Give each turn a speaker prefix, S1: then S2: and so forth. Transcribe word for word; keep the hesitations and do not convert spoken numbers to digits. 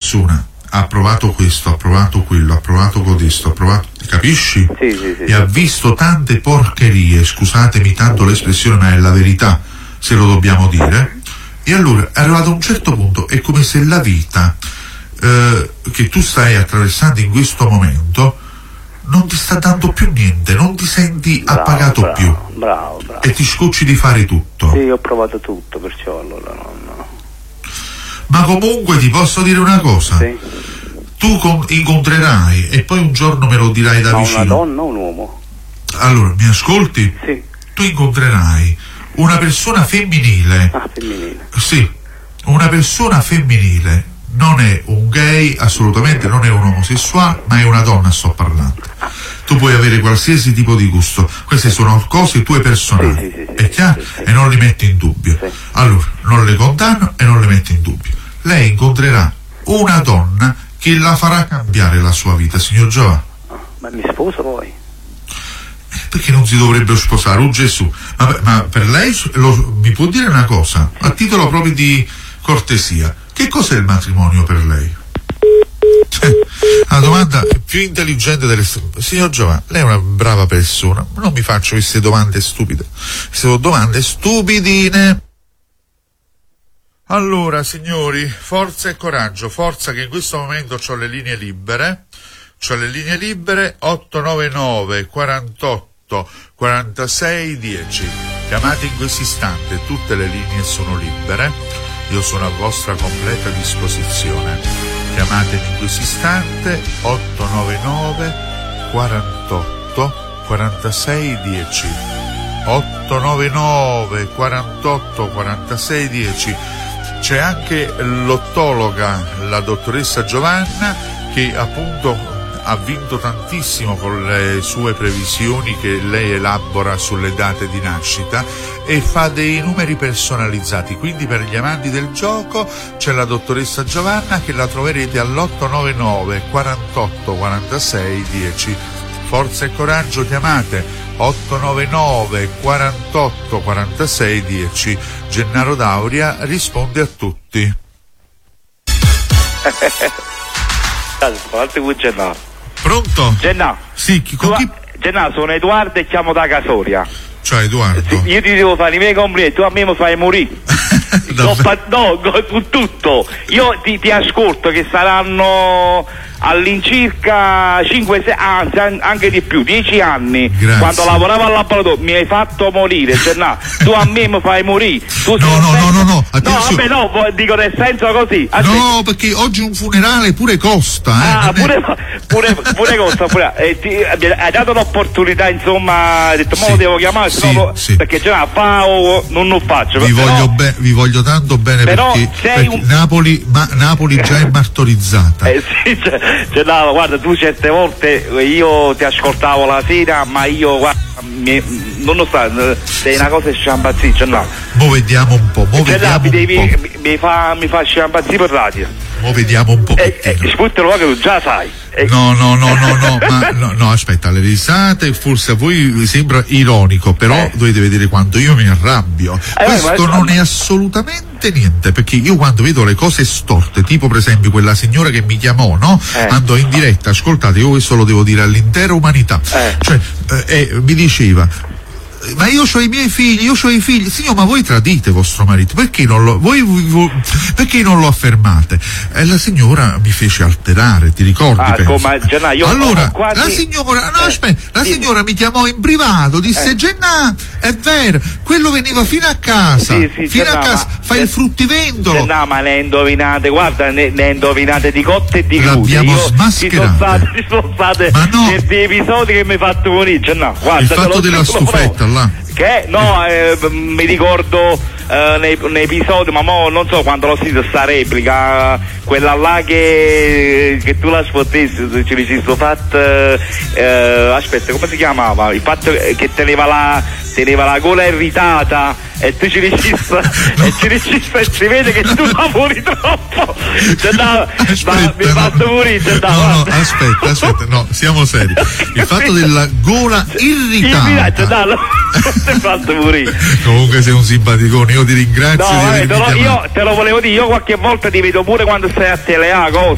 S1: persona ha provato questo, ha provato quello, ha provato codesto, ha provato, capisci?
S2: Sì, sì, sì,
S1: e ha visto tante porcherie, scusatemi tanto l'espressione, ma è la verità, se lo dobbiamo dire. E allora, arrivato a un certo punto, è come se la vita eh, che tu stai attraversando in questo momento non ti sta dando più niente, non ti senti
S2: bravo,
S1: appagato
S2: bravo,
S1: più.
S2: Bravo, bravo.
S1: E ti scocci di fare tutto.
S2: Sì, ho provato tutto, perciò allora non...
S1: Ma comunque ti posso dire una cosa.
S2: Sì.
S1: Tu con- incontrerai, e poi un giorno me lo dirai da
S2: Ma
S1: vicino.
S2: una donna o un uomo?
S1: Allora, mi ascolti?
S2: Sì.
S1: Tu incontrerai una persona femminile.
S2: Ah, femminile.
S1: Sì, una persona femminile. Non è un gay, assolutamente non è un omosessuale, ma è una donna, sto parlando. Tu puoi avere qualsiasi tipo di gusto, queste sono cose tue personali,
S2: sì, sì, sì,
S1: è chiaro?
S2: Sì, sì.
S1: E non li metti in dubbio.
S2: Sì.
S1: Allora, non le condanno e non le metti in dubbio. Lei incontrerà una donna che la farà cambiare la sua vita, signor Giovanni.
S2: Ah, ma mi sposo poi?
S1: Perché non si dovrebbe sposare? Oh Gesù, ma, ma per lei lo, mi può dire una cosa, a titolo proprio di cortesia, che cos'è il matrimonio per lei? La domanda più intelligente delle... Signor Giovanni, lei è una brava persona, non mi faccio queste domande stupide, queste domande stupidine. Allora signori, forza e coraggio, forza che in questo momento ho le linee libere, ho le linee libere otto nove nove quarantotto quarantasei dieci, chiamate in questo istante, tutte le linee sono libere, io sono a vostra completa disposizione, chiamatemi in questo istante otto nove nove quarantotto quarantasei dieci, otto nove nove quarantotto quarantasei dieci. C'è anche l'ottologa, la dottoressa Giovanna, che appunto ha vinto tantissimo con le sue previsioni che lei elabora sulle date di nascita e fa dei numeri personalizzati, quindi per gli amanti del gioco c'è la dottoressa Giovanna che la troverete all'otto nove nove quarantotto quarantasei dieci. Forza e coraggio, chiamate otto nove nove quarantotto quarantasei dieci. Gennaro D'Auria risponde a tutti. Pronto?
S2: Gennaro.
S1: Sì, chi, con chi?
S2: Gennaro, sono Edoardo e chiamo da Casoria.
S1: Ciao Edoardo.
S2: Sì, io ti devo fare i miei complimenti, tu a me mi fai morire. No, no, su tutto. Io ti, ti ascolto che saranno all'incirca cinque sei, anzi anche di più, dieci anni.
S1: Grazie.
S2: Quando lavoravo al laboratorio mi hai fatto morire, cioè, no, tu a me mi fai morire. Tu
S1: no, no, no, no, no,
S2: attenzione. No, vabbè, no, dico nel senso così. Aspetta.
S1: No, perché oggi un funerale pure costa, eh.
S2: Ah, pure, è... pure, pure costa, pure. Eh, ti, hai dato l'opportunità, insomma, hai detto, mo sì, lo devo chiamare,
S1: sì,
S2: no, sì. Perché già fa o non lo faccio.
S1: Vi
S2: però,
S1: voglio be- vi voglio tanto bene,
S2: però
S1: perché,
S2: sei
S1: perché
S2: un...
S1: Napoli, ma, Napoli già è martorizzata.
S2: Eh sì, cioè, cioè, no, guarda, tu certe volte io ti ascoltavo la sera, ma io guarda, mi, non lo so, sei una cosa sciampazzì, cioè no.
S1: Mo vediamo un po', mo
S2: cioè,
S1: vediamo
S2: no, mi, devi,
S1: un po'.
S2: mi, mi fa mi fa sciampazzì per radio.
S1: Mo vediamo un po'.
S2: Eh, eh, sputtalo che tu già sai. Eh.
S1: No, no, no, no, no, ma no, no, aspetta, le risate forse a voi vi sembra ironico, però eh. dovete vedere quanto io mi arrabbio. Eh, Questo ma... non è assolutamente niente, perché io quando vedo le cose storte, tipo per esempio quella signora che mi chiamò, no? Eh. Andò in diretta, ascoltate, io questo lo devo dire all'intera umanità. Eh. Cioè, eh, mi diceva: ma io ho i miei figli, io ho i figli. Signor, ma voi tradite vostro marito, perché non lo, voi, voi, perché non lo affermate? E la signora mi fece alterare, ti ricordi?
S2: Ah, come, Gennà, io
S1: allora,
S2: quasi...
S1: la signora, no,
S2: eh,
S1: aspetta, la
S2: sì.
S1: signora mi chiamò in privato, disse: eh. Gennà, è vero, quello veniva fino a casa,
S2: sì, sì,
S1: fino
S2: Gennà,
S1: a casa,
S2: ma...
S1: fa il fruttivendolo.
S2: Gennà, ma le indovinate, guarda, ne, ne indovinate di cotte e di crude.
S1: L'abbiamo
S2: io,
S1: smascherate.
S2: Ci sono state, ci sono state
S1: ma no,
S2: certi episodi che mi hai fatto morire, Gennà, guarda.
S1: Il fatto della stufetta, là.
S2: Che no, eh, mi ricordo eh, nei, nei episodi, ma mo non so quando l'ho sentito sta replica, quella là che, che tu la sfottessi, ci ricevo fatto, eh, aspetta, come si chiamava? Il fatto che teneva la, teneva la gola irritata e tu ci ricevo e ci ricevo e si vede che tu lavori troppo. Cioè, no,
S1: aspetta,
S2: ma mi hai fatto morire. Cioè,
S1: no, no, aspetta, aspetta, no, siamo seri. Il fatto della gola irritata.
S2: No, no. Fatto morire.
S1: Comunque sei un simpaticone, io ti ringrazio.
S2: No,
S1: di
S2: vabbè, te lo, io te lo volevo dire, io qualche volta ti vedo pure quando stai a Telea, cosa.